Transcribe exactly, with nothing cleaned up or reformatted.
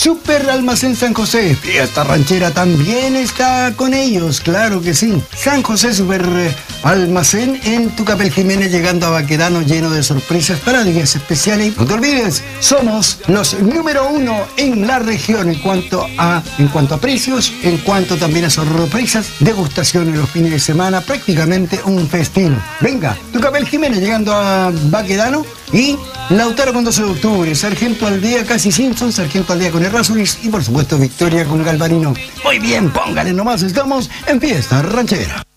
Super Almacén San José. Fiesta ranchera también está con ellos, claro que sí. San José Super Almacén en Tucapel Jiménez, llegando a Baquedano, lleno de sorpresas para días especiales. No te olvides, somos los número uno en la región en cuanto a, en cuanto a precios, en cuanto también a sorpresas, degustaciones los fines de semana, prácticamente un festín. Venga, Tucapel Jiménez, llegando a Baquedano, y Lautaro con doce de octubre, Sargento Aldea Casi Simpson, Sargento Aldea con Errázuriz y por supuesto Victoria con Galvarino. Muy bien, póngale nomás, estamos en Fiesta Ranchera.